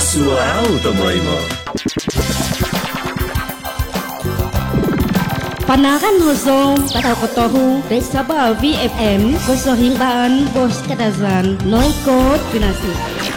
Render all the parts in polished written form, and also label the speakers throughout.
Speaker 1: Masuao tomoimo.
Speaker 2: Panakan hosong patau kotohu dari Sabah VFM Kosohimbaan Bos Kadazan Noikot Pinasi.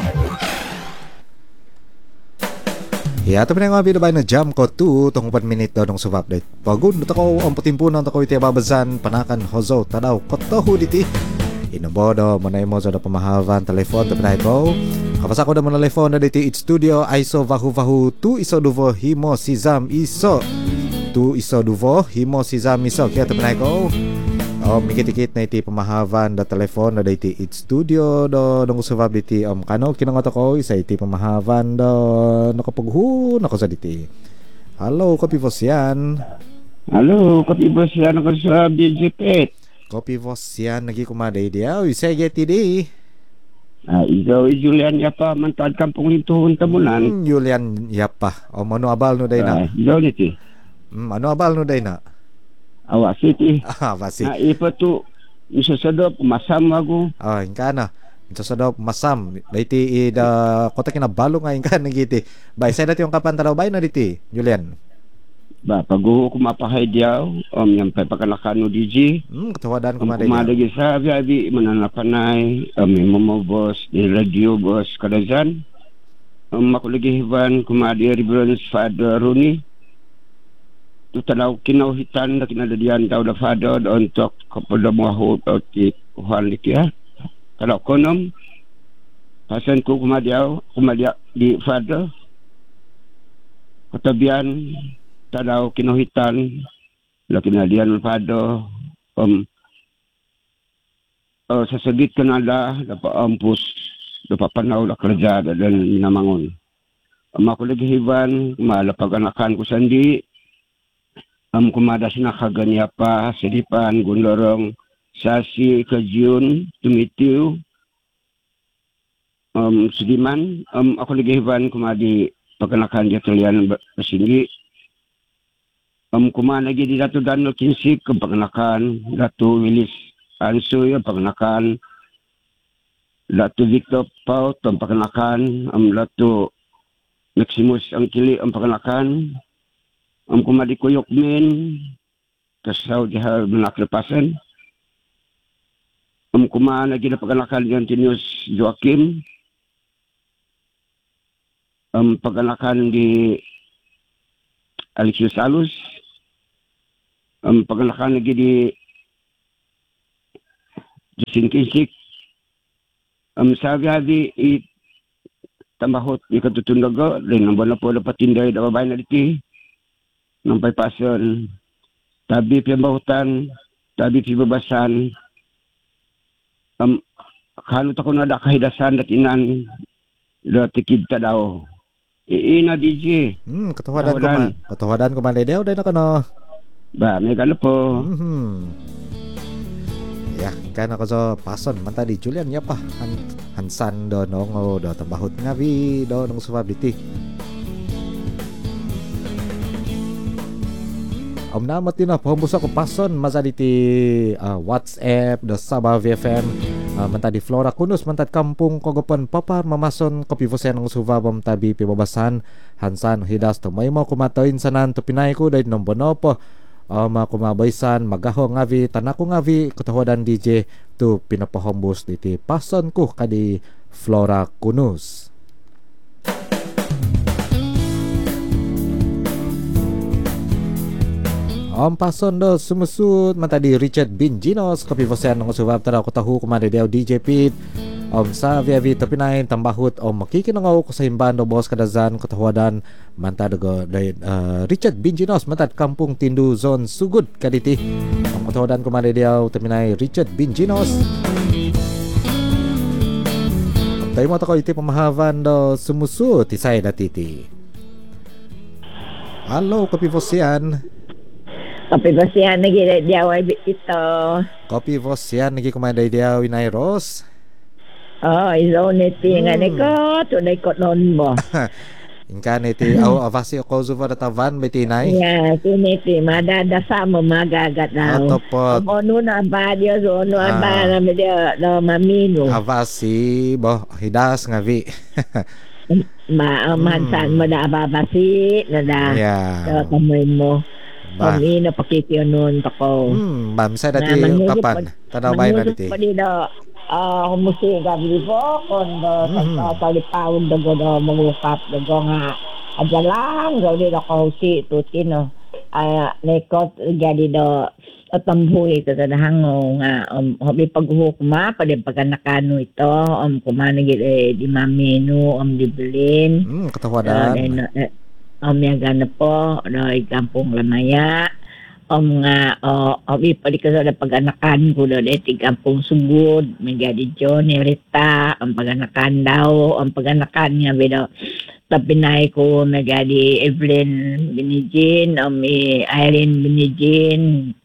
Speaker 3: Ya, tapi nang abi na jam ko tu tong 4 minit daw nung subab dai. Pagun to ko ang putimpunan to ko iti babazan panakan hozo tadaw kotohu diti. Inobodo manay mo sa pamahavan telefon to pinay ko. Kapasa ko da mo telefon na diti it studio iso vahu tu iso duvo himo sizam iso. Tu iso duvo himo sizam iso kaya to pinay ko. Mikit-ikit na iti pamahavan da telefon na iti it studio do nung subab diti kano kinangoto ko isa iti pamahavan do nakapaghu nako sa diti. Hello, Kopi Vosyan.
Speaker 4: Halo, Kopi Vosyan ako sa BGP.
Speaker 3: Kopi Vosyan nagi kumaday dia. Isa get di.
Speaker 4: Ikaw Julian Yapa mantad kampung Lintuhon Tamunan.
Speaker 3: Julian Yapa. Mano abal no day na.
Speaker 4: Ikaw niti.
Speaker 3: Ano abal no day na.
Speaker 4: Awa City.
Speaker 3: Basi.
Speaker 4: Ipa tu isasadop masam ako.
Speaker 3: Inka na. Isasadop masam. Daiti ida kota kinabalo nga inka nagiti. Bay say dati yung kapantaraw bay na diti, Julian.
Speaker 4: Ba paguho ko mapahay diaw yang papakalakano DJ.
Speaker 3: Katawadan ko maday.
Speaker 4: Kumadagi sa abi mananapanay mamo boss di radio boss Kadazan. Makuligihiban kumadi Reverend Father Rooney. Tutanaw kinauhitan na kinadadian daw na Father untuk kepada muahud o ti kuhan likia. Kalau konom pasan ko kumadiaw di Father. Katabian tadaw kinuhitan la kinadian Father sa sagit kanala dapat ampus dapat panaw la kerja dan minamangon. Makuligihiban malapag-anakan ko sandi kumada sinakaganya pa sedipan gundorong sasi kajun tumitiu sudiman ako ligihiban kumadi pagkanakan dia talian bersinggi kumana lagi di Datu Dano Kinsik pagkanakan Datu Willis Ansoy pagkanakan Datu Victor Pau pagkanakan Datu Maximus Angkili pagkanakan kumadi kuyok min kasaw diha menaklepasan kumana lagi na paganakan di Antinius Joaquim paganakan di Alexius Alus paganakan lagi di Justin Kinsik sabi tambahot di katutundago din ang na po dapat tinday da babay na diti nampay pason tabi piyambahutan tabi pibabasan kanot ako na da kahidasan dat inan da tikid ta daw ina DJ
Speaker 3: katawadan ko man daw day na kano
Speaker 4: ba may gano po
Speaker 3: ya kana ko so pason man tadi Julian ya pa hansan do nongo do tambahot ngabi do nong subabiti. Namat din na pambusa ko pason mazaditi WhatsApp do Sabah VFM mantadi Flora Kunus mantad kampung kogopan papar mamason Kopi Vosyan ng subabam tabi pibabasan hansan hidas to may mo kumatoin sanan to pinay ko dahil nombono po kumabaysan magaho ngavi tanako ngavi katawadan DJ to pinapahombos diti pason ko kadi Flora Kunus. Pason do sumusud man tadi Richard Binginos Kopi Vosyan ng subab tara ko tahu kumade daw DJ Pete sa via tapinain tambahut makikinangaw ko sa himban do Boss Kadazan katawadan man tadi Richard Binginos matad kampung Tindu Zone Sugod kaditi katawadan kumade daw tapinay Richard Binginos tayo mo ko iti pamahavan do sumusud tisay datiti. Hello Kopi Vosyan.
Speaker 5: Kopi Vosyan nagi diaway ito.
Speaker 3: Kopi Vosyan nagi kumanday diaw inay Ros.
Speaker 5: Izoneti nga niko tunay ko non mo.
Speaker 3: Inka niti avasi ko zuva datavan betinay.
Speaker 5: Yeah, kiniti madadasa mo magagat na.
Speaker 3: Atopot.
Speaker 5: Ono na ba dia ono ba na dia na mamino.
Speaker 3: Avasi bo hidas ngavi.
Speaker 5: Mahansan mo na ababasi na
Speaker 3: Yeah.
Speaker 5: kamoy mo.
Speaker 3: Ba.
Speaker 5: Kami na pakikyonon ako.
Speaker 3: Ma'am, sa dati kapan? Tanaw ba na diti?
Speaker 5: Manusip pa dito. Humusi gabi po. Kung talipawon dago na mangukap dago nga. Adyalang gawin ako si Tutino. Nekot jadi do tambuhi ito na hango nga hobi paghukma pa din pagkanakano ito kumanagit di mamino di Belin
Speaker 3: Katawadan.
Speaker 5: Yaga na po ikampong lamaya nga hobi pa di ka sa pagkanakan ko doon ikampong sugod may gadi John Rita ang pagkanakan daw ang pagkanakan nga bido tapinay ko nagadi Evelyn Binijin Irene Binijin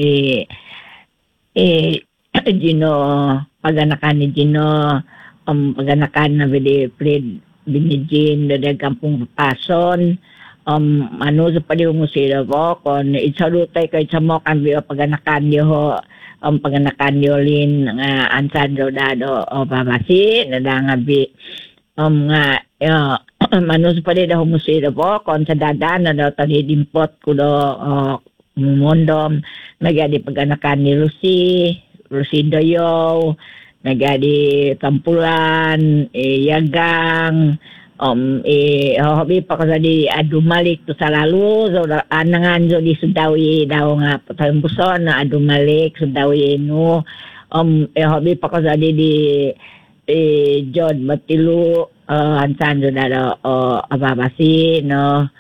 Speaker 5: Gino paganakan ni Gino paganakan na bidi Fred Binijin dadag kampung pason ano sa paliw mo sila ko kung itsalutay kay sa mo kan biyo paganakan niyo ho paganakan niyo lin nga ansan dado babasi nadangabi nga manus pa rin ako musira po kung sa dadaan na tanidimpot ko do mumondom nagadi paganakan ni Lucy Doyo nagadi Tampulan Yagang hobi pa ko sa di adumalik to sa lalo so anangan so di sudawi daw nga patampuson na adumalik sudawi no hobi pa ko sa di John Matilu hansan do na ababasi no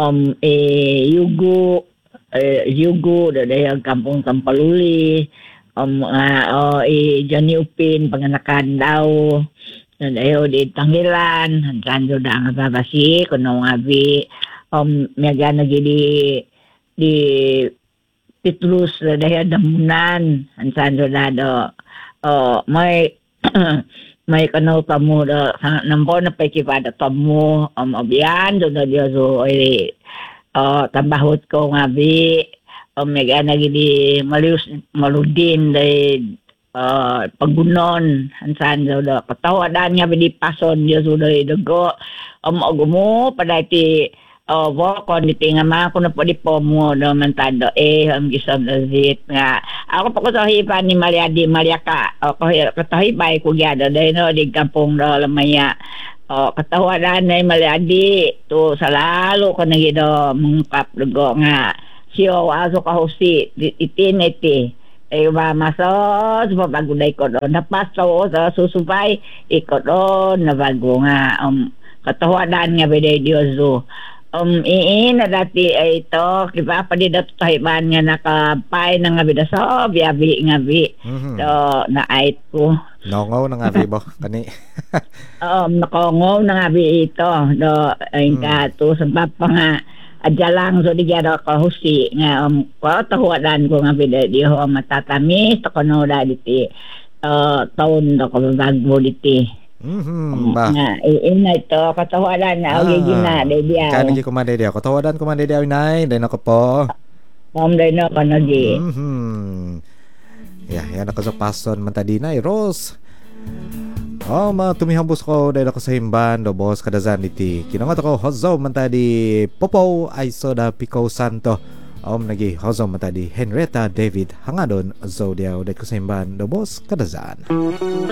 Speaker 5: Yugo do yung kampung Tampaluli Johnny Upin panganakan daw dayo di Tanggilan hansan do na ababasi kuno ngabi mega nagidi di Petrus dayo damunan hansan do na may kanaw tamo da nampo na pagkipada tamo abiyan do na dia so tambahot ko nga bi mega nagidi maludin day pagunon hansan do katawadan nga bi pason dia so day dago agumo padati kon ditingama ko na po di po mo do mantado ang gisab na zit nga ako pa ko sa hipan ni Maria ka ako katahibay ko gyada dahil no di kampong do lamaya katawadan na Maria to sa lalo ko nagido mungkap dugo nga siyo aso ka hosi itineti ba masos baguday ko do napasto sa susubay iko do na bago nga katawadan nga biday Diyoso na dati ay ito kiba pa di dato tahiban nga nakapay na nga bida so biyabi nga bi so na-ait ko
Speaker 3: Nongaw na nga bi bo kani
Speaker 5: nakongaw na nga bi ito do ay to sa bapa nga adya lang so di gyada ko husi nga tahuadan ko nga bida di ho matatamis to kono da diti taon do ko bagbo diti
Speaker 3: ba
Speaker 5: ina ito katawadan na gina de dia
Speaker 3: kanigi kumande dia katawadan kumande dia inay dai nako po
Speaker 5: dai na kanagi
Speaker 3: yan ako sa paston mantadinay Rose tumihambos ko dahil ako sa himban do boss kadazan iti kinangat ako hozo mantadi Popo ay soda Pico Santo nagi hozo mantadi Henrietta David Hangadon Zodiac dahil ko sa himban do boss kadazan